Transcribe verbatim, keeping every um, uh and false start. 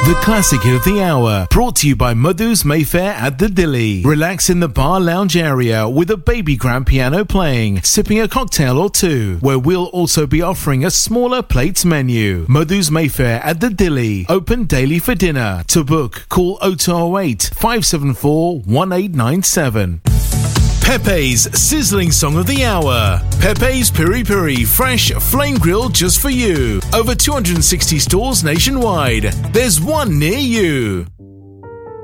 The classic of the hour, brought to you by Madhu's Mayfair at the Dilly. Relax in the bar lounge area with a baby grand piano playing, sipping a cocktail or two, where we'll also be offering a smaller plates menu. Madhu's Mayfair at the Dilly, open daily for dinner. To book, call oh two oh eight, five seven four, one eight nine seven. Pepe's sizzling song of the hour. Pepe's Piri Piri, fresh, flame grilled just for you. Over two hundred sixty stores nationwide. There's one near you.